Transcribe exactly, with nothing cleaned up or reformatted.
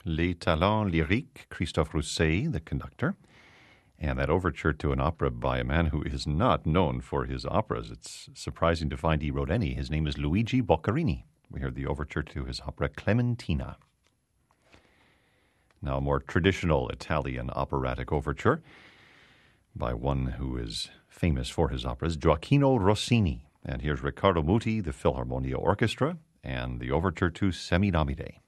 Les Talents Lyriques, Christophe Rousset, the conductor. And that overture to an opera by a man who is not known for his operas. It's surprising to find he wrote any. His name is Luigi Boccherini. We heard the overture to his opera Clementina. Now, a more traditional Italian operatic overture by one who is famous for his operas, Gioacchino Rossini. And here's Riccardo Muti, the Philharmonia Orchestra, and the overture to Semidamide.